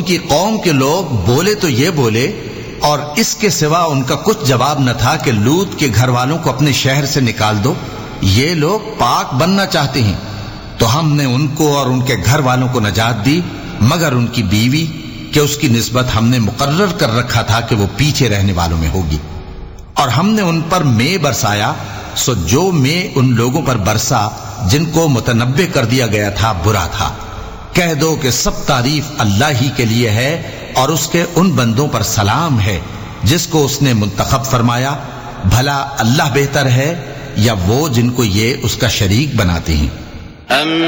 उनकी कौम के लोग बोले तो ये बोले, और इसके सिवा उनका कुछ जवाब न था कि लूत के घर वालों को अपने शहर से निकाल दो, ये लोग पाक बनना चाहते हैं। तो हमने उनको और उनके घर वालों को नजात दी, मगर उनकी बीवी कि उसकी निस्बत हमने मुकर्रर कर रखा था कि वो पीछे रहने वालों में होगी। और हमने उन पर मे बरसाया, सो जो मे उन लोगों पर बरसा जिनको मुतनब्बे कर दिया गया था बुरा था। कह दो कि सब तारीफ अल्लाह ही के लिए है और उसके उन बंदों पर सलाम है जिसको उसने मुंतखब फरमाया। भला अल्लाह बेहतर है या वो जिनको ये उसका शरीक बनाते हैं।